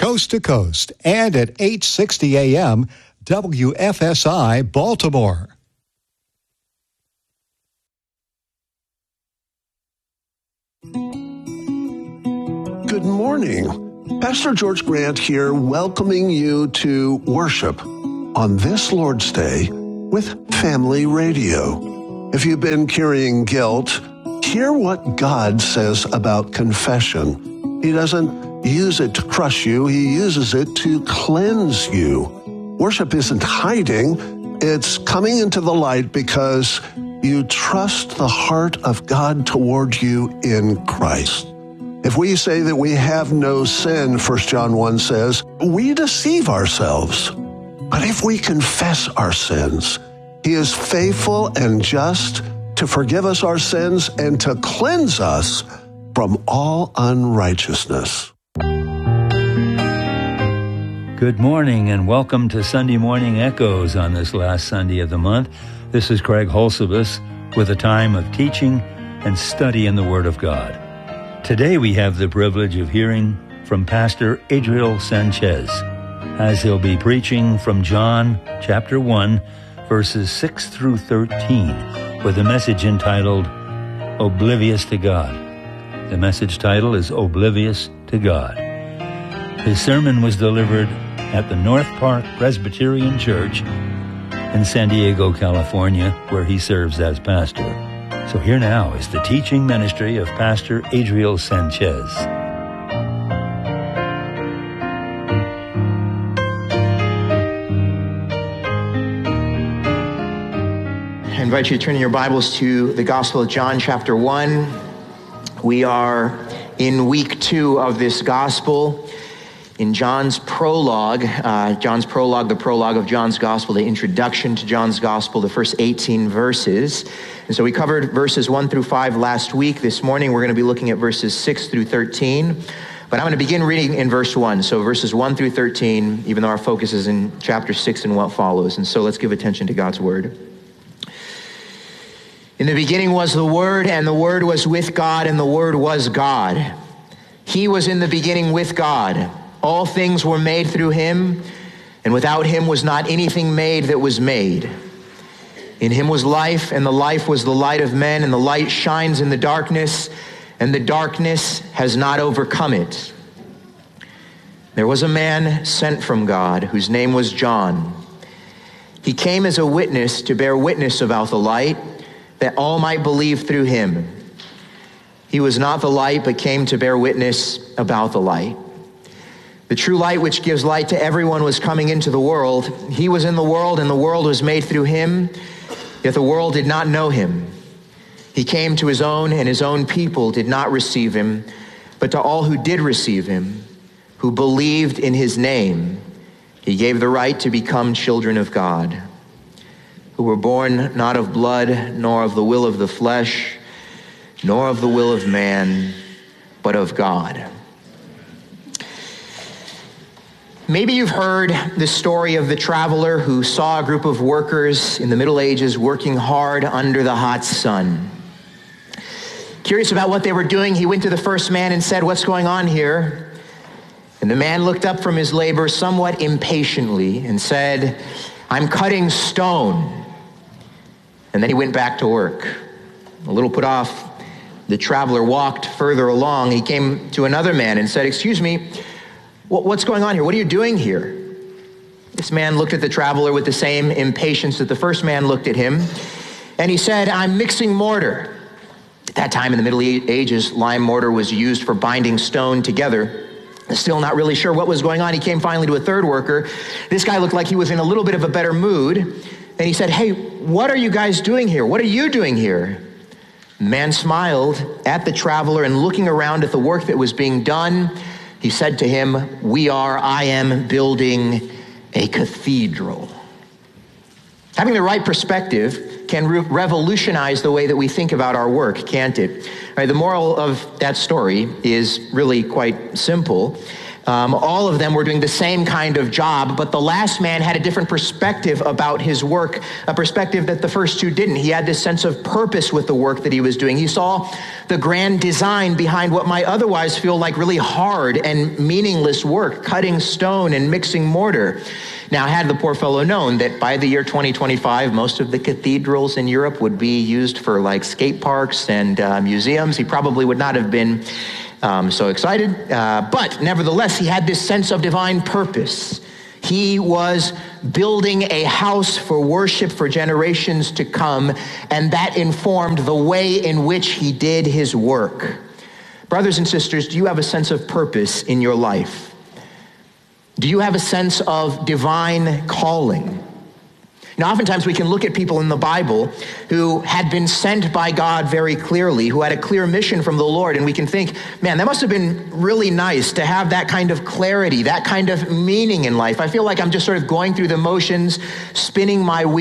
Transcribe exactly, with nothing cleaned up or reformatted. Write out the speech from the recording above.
coast to coast, and at eight sixty A M W F S I Baltimore. Good morning. Pastor George Grant here, welcoming you to worship on this Lord's Day with Family Radio. If you've been carrying guilt, hear what God says about confession. He doesn't use it to crush you, He uses it to cleanse you. Worship isn't hiding, it's coming into the light because you trust the heart of God toward you in Christ. If we say that we have no sin, First John one says, we deceive ourselves. But if we confess our sins, He is faithful and just to forgive us our sins and to cleanse us from all unrighteousness. Good morning and welcome to Sunday Morning Echoes on this last Sunday of the month. This is Craig Holsebus with a time of teaching and study in the Word of God. Today we have the privilege of hearing from Pastor Adriel Sanchez as he'll be preaching from John chapter one, verses six through thirteen, with a message entitled, Oblivious to God. The message title is Oblivious to God. His sermon was delivered at the North Park Presbyterian Church in San Diego, California, where he serves as pastor. So here now is the teaching ministry of Pastor Adriel Sanchez. I invite you to turn in your Bibles to the Gospel of John chapter one. We are in week two of this Gospel. In John's prologue, uh, John's prologue, the prologue of John's Gospel, the introduction to John's Gospel, the first eighteen verses. And so we covered verses one through five last week. This morning we're going to be looking at verses six through thirteen. But I'm going to begin reading in verse one. So verses one through thirteen, even though our focus is in chapter six and what follows. And so let's give attention to God's Word. In the beginning was the Word, and the Word was with God, and the Word was God. He was in the beginning with God. All things were made through Him, and without Him was not anything made that was made. In Him was life, and the life was the light of men, and the light shines in the darkness, and the darkness has not overcome it. There was a man sent from God, whose name was John. He came as a witness to bear witness about the light, that all might believe through him. He was not the light, but came to bear witness about the light. The true light which gives light to everyone was coming into the world. He was in the world, and the world was made through him, yet the world did not know him. He came to his own, and his own people did not receive him. But to all who did receive him, who believed in his name, he gave the right to become children of God, who were born not of blood, nor of the will of the flesh, nor of the will of man, but of God. Maybe you've heard the story of the traveler who saw a group of workers in the Middle Ages working hard under the hot sun. Curious about what they were doing, he went to the first man and said, "What's going on here?" And the man looked up from his labor somewhat impatiently and said, "I'm cutting stone." And then he went back to work. A little put off, the traveler walked further along. He came to another man and said, "Excuse me, what's going on here? What are you doing here?" This man looked at the traveler with the same impatience that the first man looked at him. And he said, "I'm mixing mortar." At that time in the Middle Ages, lime mortar was used for binding stone together. Still not really sure what was going on, he came finally to a third worker. This guy looked like he was in a little bit of a better mood. And he said, "Hey, what are you guys doing here? What are you doing here?" The man smiled at the traveler, and looking around at the work that was being done, he said to him, "We are, I am building a cathedral." Having the right perspective can re- revolutionize the way that we think about our work, can't it? All right, the moral of that story is really quite simple. Um, all of them were doing the same kind of job, but the last man had a different perspective about his work, a perspective that the first two didn't. He had this sense of purpose with the work that he was doing. He saw the grand design behind what might otherwise feel like really hard and meaningless work, cutting stone and mixing mortar. Now, had the poor fellow known that by the year twenty twenty-five, most of the cathedrals in Europe would be used for like skate parks and uh, museums, he probably would not have been um, so excited. Uh, but nevertheless, he had this sense of divine purpose. He was building a house for worship for generations to come, and that informed the way in which he did his work. Brothers and sisters, do you have a sense of purpose in your life? Do you have a sense of divine calling? Now, oftentimes we can look at people in the Bible who had been sent by God very clearly, who had a clear mission from the Lord, and we can think, man, that must have been really nice to have that kind of clarity, that kind of meaning in life. I feel like I'm just sort of going through the motions, spinning my wheels.